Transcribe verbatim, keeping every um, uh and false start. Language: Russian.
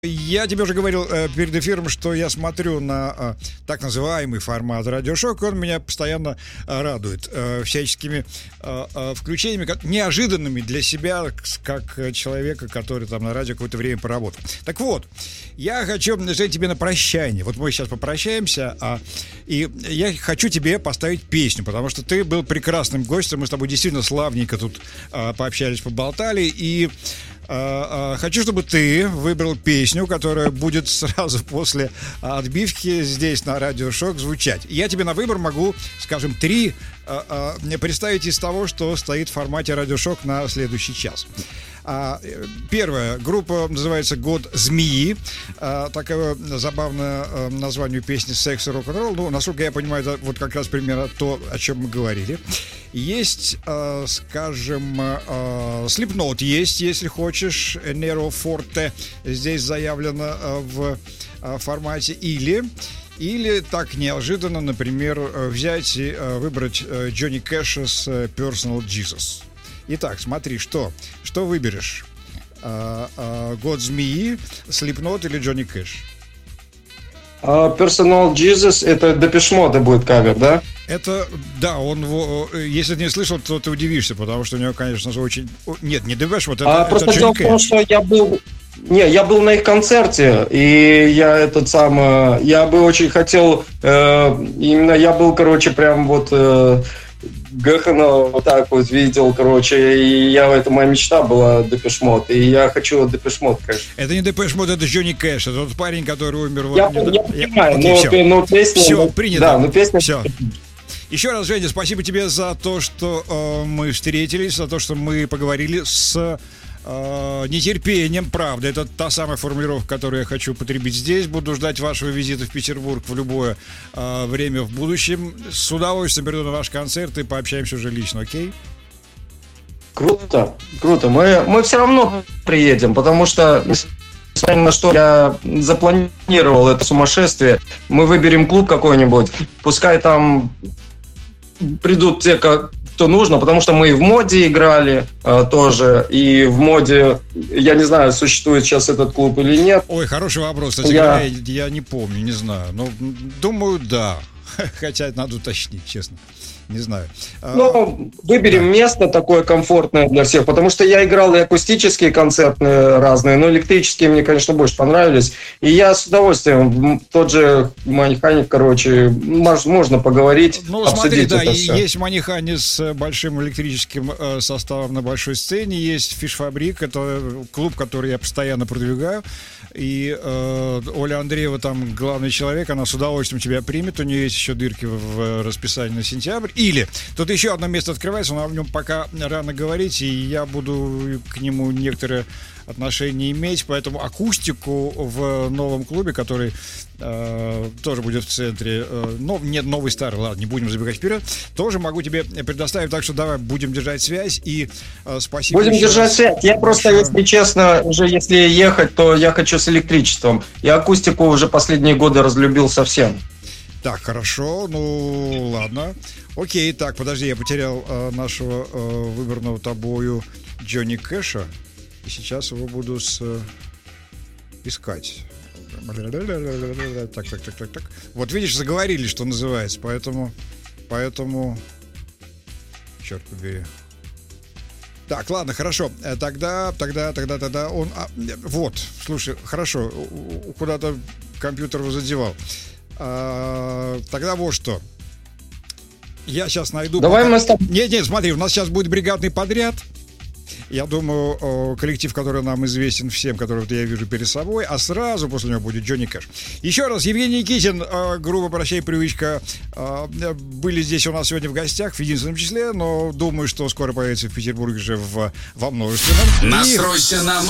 Я тебе уже говорил э, перед эфиром, что я смотрю на э, так называемый формат радиошок, и он меня постоянно э, радует э, всяческими э, э, включениями, как, неожиданными для себя, как человека, который там на радио какое-то время поработал. Так вот, я хочу, Жень, тебе на прощание. Вот мы сейчас попрощаемся, а, и я хочу тебе поставить песню, потому что ты был прекрасным гостем, мы с тобой действительно славненько тут э, пообщались, поболтали, и хочу, чтобы ты выбрал песню, которая будет сразу после отбивки здесь на Радио Шок звучать. Я тебе на выбор могу, скажем, три представить из того, что стоит в формате Радио Шок на следующий час. Первая группа называется «Год змеи». Такое забавное название песни «Секс и рок-н-ролл». Ну, насколько я понимаю, это вот как раз примерно то, о чем мы говорили. Есть, скажем, Slipknot есть, если хочешь, Nero Forte здесь заявлено в формате. Или... Или так неожиданно, например, взять и выбрать Джонни Кэша с Personal Jesus. Итак, смотри, что? Что выберешь? «Год змеи», Slipknot или Джонни Кэш? Uh, Personal Jesus — это Depeche Mode будет кавер, да? Это, да, он, если ты не слышал, то ты удивишься, потому что у него, конечно же, очень... Нет, не Depeche Mode, это, а, это просто Джонни Кэш. Потому что я был... Не, я был на их концерте, и я этот сам... Я бы очень хотел... Э, именно я был, короче, прям вот... Э, Гэхэна вот так вот видел, короче, и я, это моя мечта была, Depeche Mode, и я хочу Depeche Mode, конечно. Это не Depeche Mode, это Джонни Кэш, это тот парень, который умер... Я, вот, я, я понимаю, но, все. но песня... Все, ну, принято. Да, но песня... Все. Еще раз, Женя, спасибо тебе за то, что э, мы встретились, за то, что мы поговорили с э, нетерпением, правда. Это та самая формулировка, которую я хочу потребить здесь. Буду ждать вашего визита в Петербург в любое э, время в будущем. С удовольствием приду на ваш концерт и пообщаемся уже лично, окей? Круто, круто. Мы, мы все равно приедем, потому что... Несмотря на что я запланировал это сумасшествие, мы выберем клуб какой-нибудь, пускай там придут те, кто нужно, потому что мы и в моде играли а, тоже, и в моде, я не знаю, существует сейчас этот клуб или нет. Ой, хороший вопрос, кстати я... говоря, я не помню, не знаю, но думаю, да, хотя надо уточнить, честно. Не знаю. Ну, выберем да. место такое комфортное для всех, потому что я играл и акустические концертные разные, но электрические мне, конечно, больше понравились. И я с удовольствием, тот же Маниханик, короче, можно поговорить, ну, обсудить смотри, да, все. Есть Манихани с большим электрическим составом на большой сцене, есть Фиш-фабрик, это клуб, который я постоянно продвигаю. И э, Оля Андреева там главный человек, она с удовольствием тебя примет, у нее есть еще дырки в расписании на сентябрь. Или тут еще одно место открывается, но о нем пока рано говорить, и я буду к нему некоторые отношения иметь, поэтому акустику в новом клубе, который э, тоже будет в центре, э, но нет, новый старый, ладно, не будем забегать вперед, тоже могу тебе предоставить, так что давай будем держать связь и э, спасибо. Будем держать раз. связь. Я просто, Большое. если честно, уже если ехать, то я хочу с электричеством. Я акустику уже последние годы разлюбил совсем. Так, хорошо, ну ладно. Окей, так, подожди, я потерял э, нашего э, выбранного тобою Джонни Кэша. И сейчас его буду с... э, искать. Так, так, так, так, так. Вот видишь, заговорили, что называется, поэтому... Поэтому... Черт побери. Так, ладно, хорошо. Тогда, тогда, тогда, тогда он... А, вот, слушай, хорошо, куда-то компьютер его задевал. А, тогда вот что. Я сейчас найду... Давай пока... мы с тобой... Нет, нет, смотри, у нас сейчас будет бригадный подряд. Я думаю, коллектив, который нам известен всем, которого я вижу перед собой, а сразу после него будет Джонни Кэш. Еще раз, Евгений Никитин, группа «Прощай, привычка», были здесь у нас сегодня в гостях, в единственном числе, но думаю, что скоро появится в Петербурге же в, во множественном. Настройся на